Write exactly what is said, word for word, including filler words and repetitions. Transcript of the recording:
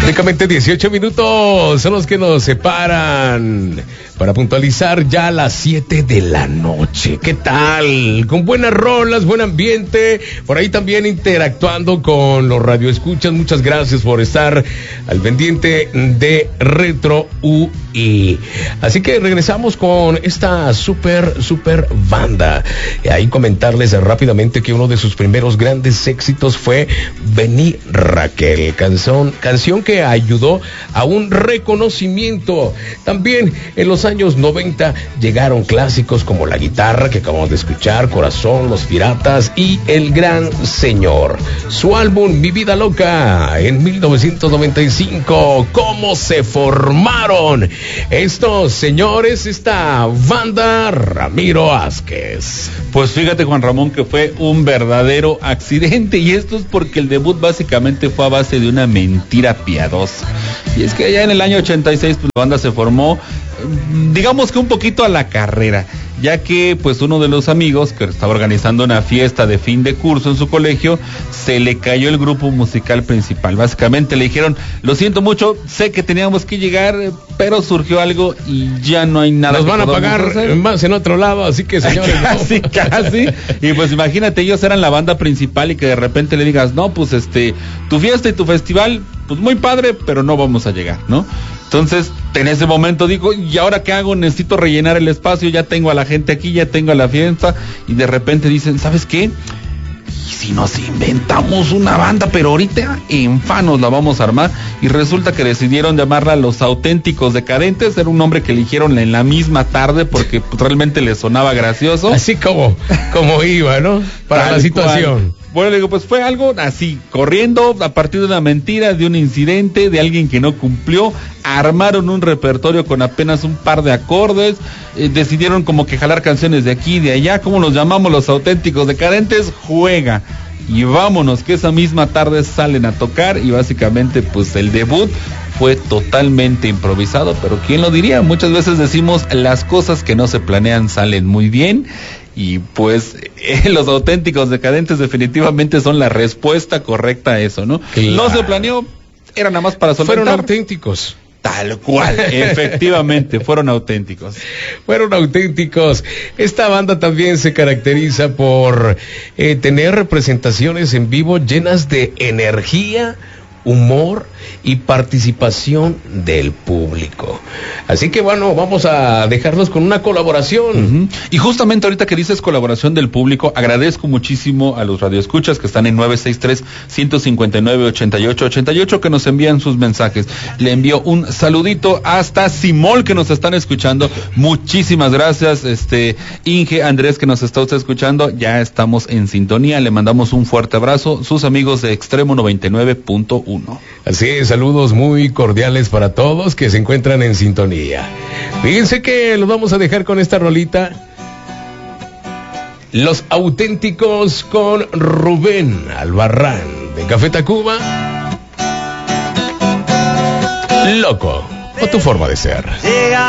Prácticamente dieciocho minutos son los que nos separan para puntualizar ya las siete de la noche. ¿Qué tal? Con buenas rolas, buen ambiente, por ahí también interactuando con los radioescuchas. Muchas gracias por estar al pendiente de Retro U I. Así que regresamos con esta super, super banda. Ahí comentarles rápidamente que uno de sus primeros grandes éxitos fue Vení Raquel, canción, canción que ayudó a un reconocimiento. También en los años noventa llegaron clásicos como La Guitarra, que acabamos de escuchar, Corazón, Los Piratas y El Gran Señor. Su álbum Mi Vida Loca en mil novecientos noventa y cinco. ¿Cómo se formaron estos señores, esta banda? Ramiro Vázquez. Pues fíjate, Juan Ramón, que fue un verdadero accidente, y esto es porque el debut básicamente fue a base de una mentira piadosa. Y es que allá en el año ochenta y seis pues, la banda se formó, digamos que un poquito a la carrera, ya que pues uno de los amigos que estaba organizando una fiesta de fin de curso en su colegio, se le cayó el grupo musical principal. Básicamente le dijeron, lo siento mucho, sé que teníamos que llegar, pero surgió algo y ya no hay nada. Nos que van a pagar hacer. Más en otro lado, así que señores. Casi, no. casi. Y pues imagínate, ellos eran la banda principal y que de repente le digas, no, pues este, tu fiesta y tu festival, pues muy padre, pero no vamos a llegar, ¿no? Entonces, en ese momento digo, ¿y ahora qué hago? Necesito rellenar el espacio, ya tengo a la gente aquí, ya tengo a la fiesta, y de repente dicen, ¿sabes qué? ¿Y si nos inventamos una banda, pero ahorita en fanos la vamos a armar? Y resulta que decidieron llamarla Los Auténticos Decadentes. Era un nombre que eligieron en la misma tarde porque pues, realmente les sonaba gracioso. Así como, como iba, ¿no? Para Tal la situación. Cual. Bueno, le digo, pues fue algo así, corriendo a partir de una mentira, de un incidente, de alguien que no cumplió. Armaron un repertorio con apenas un par de acordes, eh, decidieron como que jalar canciones de aquí y de allá. ¿Cómo los llamamos? Los Auténticos Decadentes. Juega y vámonos, que esa misma tarde salen a tocar, y básicamente pues el debut fue totalmente improvisado, pero ¿quién lo diría? Muchas veces decimos, las cosas que no se planean salen muy bien. Y pues eh, los Auténticos Decadentes definitivamente son la respuesta correcta a eso, ¿no? Claro. No se planeó, era nada más para solventar. Fueron auténticos. Tal cual, efectivamente, fueron auténticos. Fueron auténticos. Esta banda también se caracteriza por eh, tener representaciones en vivo llenas de energía, humor y participación del público. Así que bueno, vamos a dejarlos con una colaboración. Uh-huh. Y justamente ahorita que dices colaboración del público, agradezco muchísimo a los radioescuchas que están en nueve seis tres, uno cinco nueve, ocho ocho ocho ocho que nos envían sus mensajes. Le envío un saludito hasta Simol, que nos están escuchando. Muchísimas gracias, este Inge, Andrés, que nos está usted escuchando. Ya estamos en sintonía, le mandamos un fuerte abrazo. Sus amigos de Extremo noventa y nueve punto uno. Así es, saludos muy cordiales para todos que se encuentran en sintonía. Fíjense que los vamos a dejar con esta rolita. Los Auténticos con Rubén Albarrán de Café Tacuba. Loco, o tu forma de ser.